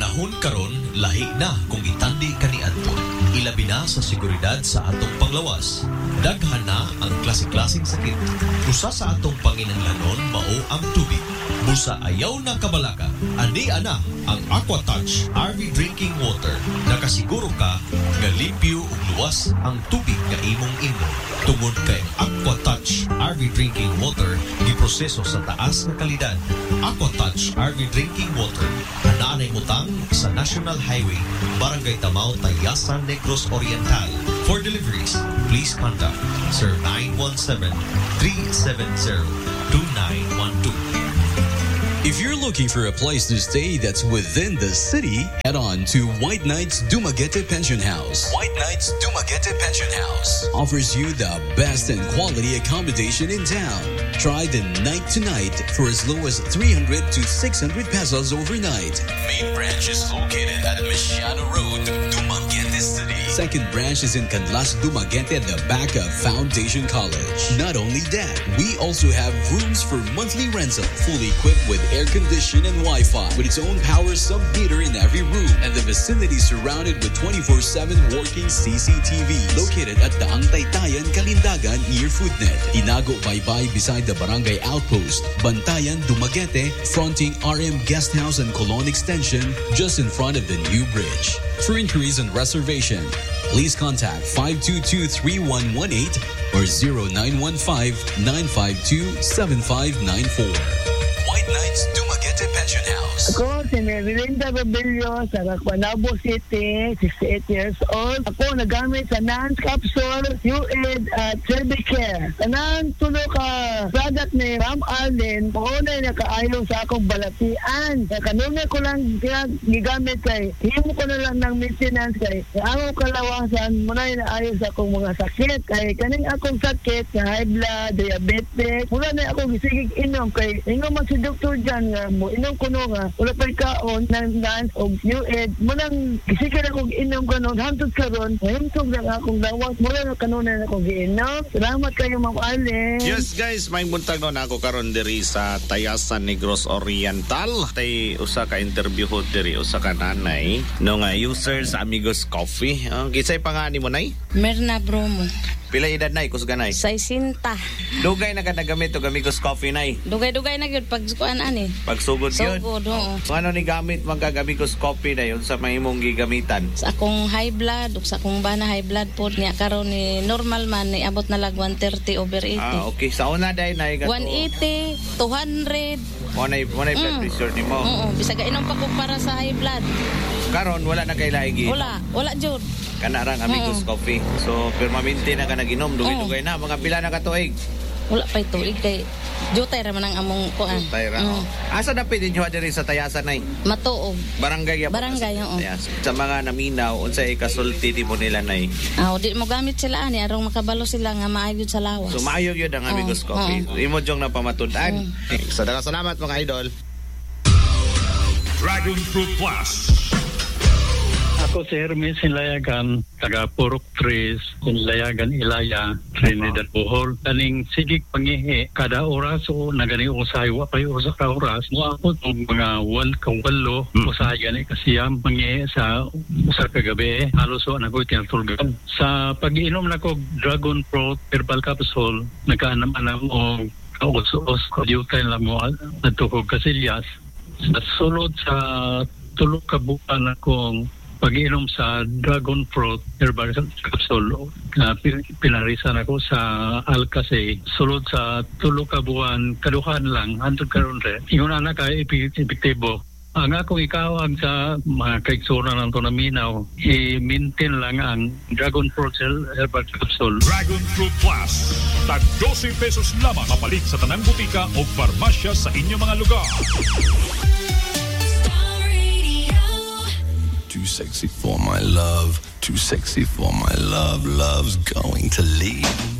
panahon karon lahi na kung itandi kaniadto. Ilabi na sa seguridad sa atong panglawas. Daghan na ang klase-klaseng sakit. Usa sa atong panginahanglanon mao ang tubig. Busa ayaw na kabalaka. Ani ana ang Aquatouch RV Drinking Water. Nakasiguro ka nga limpyo ug luwas ang tubig nga imong inom. Tungod kay Aquatouch RV Drinking Water giproseso sa taas nga kalidad. Aquatouch RV Drinking Water naanay mutang sa National Highway, Barangay Tamao, Tayasan, Negros Oriental. For deliveries, please contact Sir 917-370-2912. If you're looking for a place to stay that's within the city, head on to White Knights Dumaguete Pension House. White Knights Dumaguete Pension House offers you the best and quality accommodation in town. Try the night to night for as low as 300 to 600 pesos overnight. Main branch is located at Mesiano Road, Dumaguete City. Second branch is in Canlas, Dumaguete at the back of Foundation College. Not only that, we also have rooms for monthly rental, fully equipped with air condition and Wi-Fi, with its own power sub-meter in every room, and the vicinity surrounded with 24/7 working CCTV. Located at the Taytayan, Kalindagan near Foodnet. Tinago Baybay beside the Barangay Outpost. Bantayan, Dumaguete, fronting RM Guest House and Colon Extension, just in front of the new bridge. For inquiries and reservation, please contact 522-3118 or 0915-952-7594. White Knights Dumaguete Pension House. Ako si Merilinda Robillo sa Caguanabo City, 68 years old. Ako nagamit sa NANS Capsule, UAID at Cervicare. Kanang tulo ka product ni Ram Arlen, maunay na kaayo sa akong balatian. Kanunay ko lang gigamit kay, himo ko na lang ng maintenance kay, ang kalawasan, munay na ayo sa akong mga sakit. Kay kaning akong sakit, sa high blood, diabetes, mula na akong gisigig inom kay, inom man si Dr. Jan nga mo, inom ko no nga, wala pa kaon ng NANS o UAID, munang gisigig akong inom ko no, hantod karon, himtog lang akong dawas, mula na kanunay na akong giinom. Salamat kayo, Ma'am Arlen. Yes guys, may buntag no na ako karon diri sa Tayasan, Negros Oriental. Tay usa ka interview ho diri usa ka nanay no nga user sa Amigos Coffee. Kisay pangani mo nay? Merna Bromo. Pila edad nay kusganay? 60. Dugay na ka nagamit og Amigos Coffee nay. Dugay na gyud pag kuan ani. Pagsugod gyud. Sugod oo. Ano ni gamit man kag Amigos Coffee na yun sa mahimong gigamitan? Sa akong high blood ug sa akong bana high blood pod niya karon ni normal man ni abot na lag 130 over 80. Okay, sa una day nay 180, 200. Monay blood pressure nimo. Oo, bisag inom pa ko para sa high blood. Karon wala na kay laigi. Wala jud. Kana rang Amigos Coffee. So permanente na ka naginom, dugay-dugay na mga pila na ka tuig. Wala pa tuig kay jutay ra man ang among kuan. Jutay ra. Asa na pwede nyo diri sa Tayasan nay? Matuog. Barangay ya. Barangay oo. Sa mga naminaw unsay kasulti di mo nila nay? Di mo gamit sila ani arong makabalo sila nga maayo sa lawas. So maayo gyud ang Amigos Coffee. Imo jong napamatud-an. Salamat mga idol. Dragon Fruit Plus. Ako si Hermes Sinlayagan, taga Purok 3, Sinlayagan Ilaya, Trinidad Bohol. Kaning sigig pangihi, kada oras o nagani usahay, wapay usa ka oras, muapot ang mga walo, usahay gani kasiyam pangihi sa usa ka gabi, halos o nakoy tinatulgan. Sa pag-inom na ko Dragon Fruit Herbal Capsule, nagkaanam-anam o kaos-os, kadyutay lang mo at tukog kasilyas. Sa sulod sa tulog kabukan akong pag-inom sa Dragon Fruit Herbal Capsule, pinarisan ako sa Alcase. Sulod sa tulo ka buwan, kaduhan lang, hantod karon re. Ingon na ka epektibo. Ang akong ikawag sa mga kaigsura ng ito na minaw, i-maintain lang ang Dragon Fruit Herbal Capsule. Dragon Fruit Plus. Tag 12 pesos lamang mapalit sa tanang butika o farmasya sa inyong mga lugar. Too sexy for my love, too sexy for my love, love's going to leave.